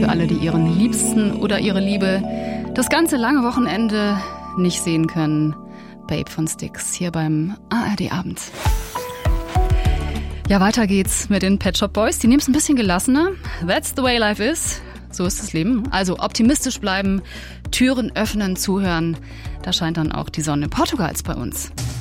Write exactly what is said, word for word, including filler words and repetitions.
für alle, die ihren Liebsten oder ihre Liebe das ganze lange Wochenende nicht sehen können. Babe von Styx hier beim A R D-Abend. Ja, weiter geht's mit den Pet Shop Boys. Die nehmen es ein bisschen gelassener. That's the way life is. So ist das Leben. Also optimistisch bleiben, Türen öffnen, zuhören. Da scheint dann auch die Sonne Portugals bei uns.